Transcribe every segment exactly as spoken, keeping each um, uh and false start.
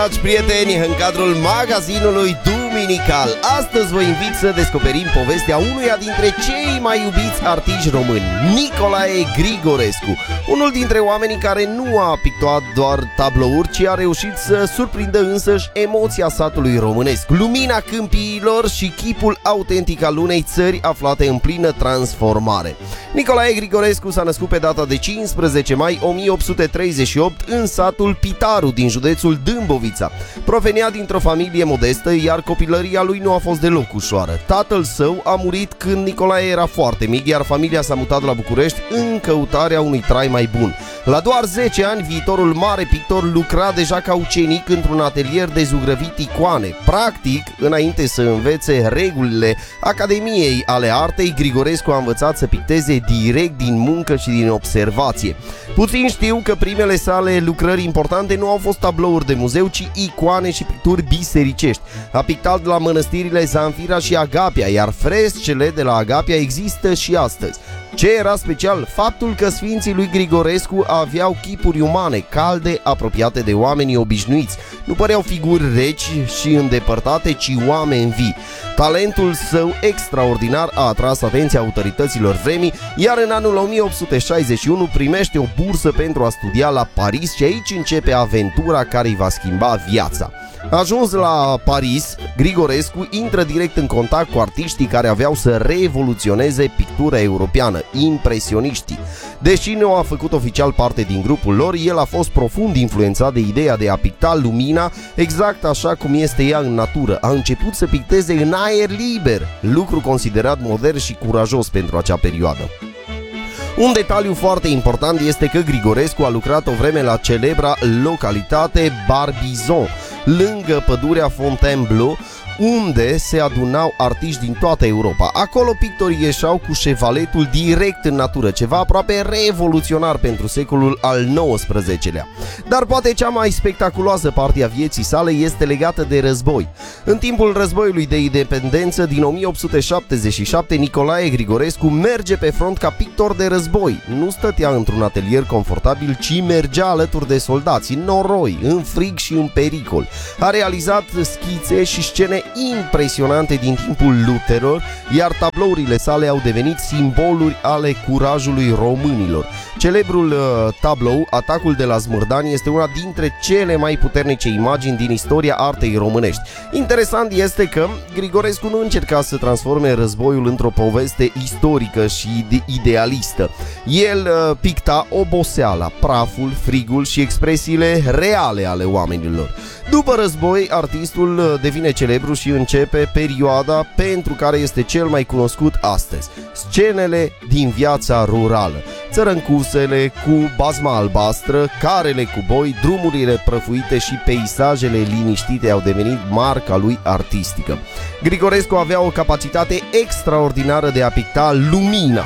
Dragi prieteni, în cadrul magazinului Duminical, astăzi vă invit să descoperim povestea unuia dintre cei mai iubiți artiști români, Nicolae Grigorescu. Unul dintre oamenii care nu a pictat doar tablouri, ci a reușit să surprindă însăși emoția satului românesc, lumina câmpiilor și chipul autentic al unei țări aflate în plină transformare. Nicolae Grigorescu s-a născut pe data de cincisprezece mai o mie opt sute treizeci și opt în satul Pitaru din județul Dâmbovița. Provenia dintr-o familie modestă, iar copilăria lui nu a fost deloc ușoară. Tatăl său a murit când Nicolae era foarte mic, iar familia s-a mutat la București în căutarea unui trai mai bun. La doar zece ani, viitorul mare pictor lucra deja ca ucenic într-un atelier de zugrăvit icoane. Practic, înainte să învețe regulile Academiei ale Artei, Grigorescu a învățat să picteze direct din muncă și din observație. Puțin știu că primele sale lucrări importante nu au fost tablouri de muzeu, ci icoane și picturi bisericești. A pictat la mănăstirile Zanfira și Agapia, iar frescele de la Agapia există și astăzi. Ce era special? Faptul că sfinții lui Grigorescu aveau chipuri umane, calde, apropiate de oamenii obișnuiți. Nu păreau figuri reci și îndepărtate, ci oameni vii. Talentul său extraordinar a atras atenția autorităților vremii, iar în anul o mie opt sute șaizeci și unu primește o bursă pentru a studia la Paris și aici începe aventura care îi va schimba viața. Ajuns la Paris, Grigorescu intră direct în contact cu artiștii care aveau să revoluționeze pictura europeană, impresioniștii. Deși nu a făcut oficial parte din grupul lor, el a fost profund influențat de ideea de a picta lumina exact așa cum este ea în natură. A început să picteze în aer liber, lucru considerat modern și curajos pentru acea perioadă. Un detaliu foarte important este că Grigorescu a lucrat o vreme la celebra localitate Barbizon, lângă pădurea Fontainebleau, unde se adunau artiști din toată Europa. Acolo pictorii ieșeau cu șevaletul direct în natură, ceva aproape revoluționar pentru secolul al nouăsprezecelea. Dar poate cea mai spectaculoasă parte a vieții sale este legată de război. În timpul războiului de independență din o mie opt sute șaptezeci și șapte, Nicolae Grigorescu merge pe front ca pictor de război. Nu stătea într-un atelier confortabil, ci mergea alături de soldați, în noroi, în frig și în pericol. A realizat schițe și scene impresionante din timpul luptelor, iar tablourile sale au devenit simboluri ale curajului românilor. Celebrul uh, tablou, Atacul de la Smârdani, este una dintre cele mai puternice imagini din istoria artei românești. Interesant este că Grigorescu nu încerca să transforme războiul într-o poveste istorică și idealistă. El uh, picta oboseala, praful, frigul și expresiile reale ale oamenilor. După război, artistul devine celebru și începe perioada pentru care este cel mai cunoscut astăzi: scenele din viața rurală. Țărâncusele cu bazma albastră, carele cu boi, drumurile prăfuite și peisajele liniștite au devenit marca lui artistică. Grigorescu avea o capacitate extraordinară de a picta lumina.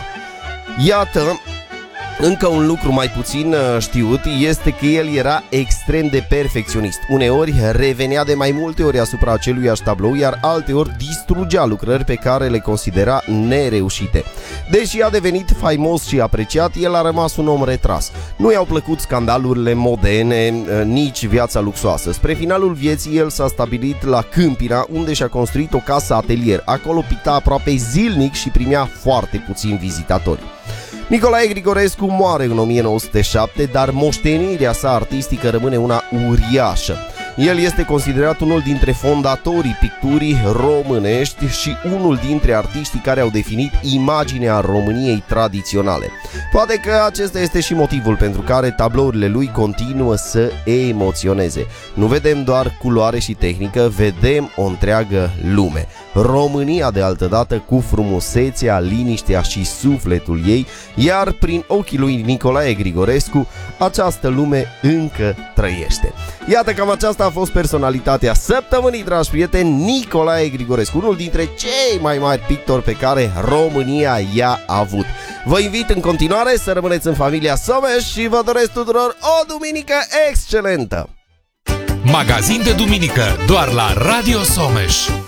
Iată, încă un lucru mai puțin știut este că el era extrem de perfecționist. Uneori revenea de mai multe ori asupra aceluiași tablou, iar alteori distrugea lucrări pe care le considera nereușite. Deși a devenit faimos și apreciat, el a rămas un om retras. Nu i-au plăcut scandalurile modene, nici viața luxoasă. Spre finalul vieții, el s-a stabilit la Câmpina, unde și-a construit o casă atelier. Acolo picta aproape zilnic și primea foarte puțini vizitatori. Nicolae Grigorescu moare în o mie nouă sute șapte, dar moștenirea sa artistică rămâne una uriașă. El este considerat unul dintre fondatorii picturii românești și unul dintre artiștii care au definit imaginea României tradiționale. Poate că acesta este și motivul pentru care tablourile lui continuă să emoționeze. Nu vedem doar culoare și tehnică, vedem o întreagă lume. România de altădată cu frumusețea, liniștea și sufletul ei, iar prin ochii lui Nicolae Grigorescu această lume încă trăiește. Iată, cam aceasta a fost personalitatea săptămânii, dragi prieteni, Nicolae Grigorescu, unul dintre cei mai mari pictori pe care România i-a avut. Vă invit în continuare să rămâneți în familia Someș și vă doresc tuturor o duminică excelentă! Magazin de duminică doar la Radio Someș.